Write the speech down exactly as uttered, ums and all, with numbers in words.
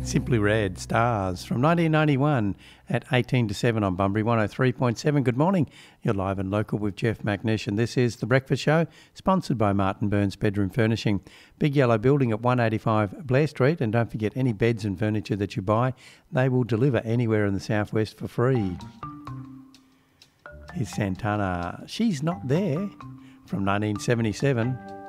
Simply Red, Stars, from nineteen ninety-one at eighteen to seven on Bunbury one oh three point seven. Good morning. You're live and local with Jeff McNish, and this is The Breakfast Show, sponsored by Martin Burns Bedroom Furnishing. Big Yellow Building at one eighty-five Blair Street, and don't forget, any beds and furniture that you buy, they will deliver anywhere in the southwest for free. Here's Santana, She's Not There, from nineteen seventy-seven.